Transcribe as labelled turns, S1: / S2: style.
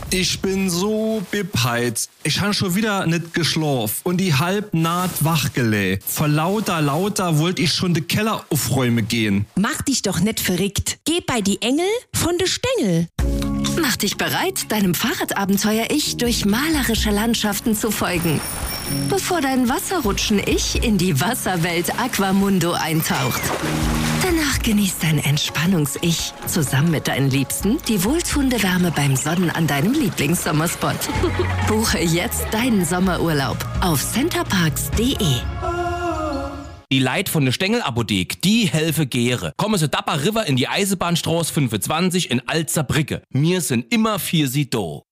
S1: Ich bin so bepeizt. Ich han schon wieder nicht geschlafen und die halbnaht wachgelegt. Vor lauter wollte ich schon de Keller aufräumen gehen.
S2: Mach dich doch nicht verrückt. Geh bei die Engel von de Stängel.
S3: Mach dich bereit, deinem Fahrradabenteuer-Ich durch malerische Landschaften zu folgen. Bevor dein Wasserrutschen-Ich in die Wasserwelt Aquamundo eintaucht. Danach genießt dein Entspannungs-Ich zusammen mit deinen Liebsten die wohltuende Wärme beim Sonnen an deinem Lieblingssommerspot. Buche jetzt deinen Sommerurlaub auf centerparks.de.
S4: Die Leute von der Stengel-Apothek, die helfe Gere. Kommen Sie Dapper River in die Eisenbahnstraße 25 in Alzerbrücke. Wir sind immer für Sie da.